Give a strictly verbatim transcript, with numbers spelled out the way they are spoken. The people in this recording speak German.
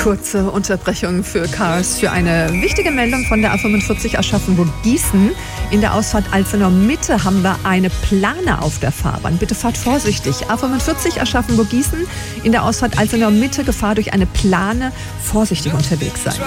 Kurze Unterbrechung für Cars für eine wichtige Meldung von der A fünfundvierzig Aschaffenburg-Gießen. In der Ausfahrt Alzenau Mitte haben wir eine Plane auf der Fahrbahn. Bitte fahrt vorsichtig. A fünfundvierzig Aschaffenburg-Gießen in der Ausfahrt Alzenau Mitte, Gefahr durch eine Plane. Vorsichtig unterwegs sein.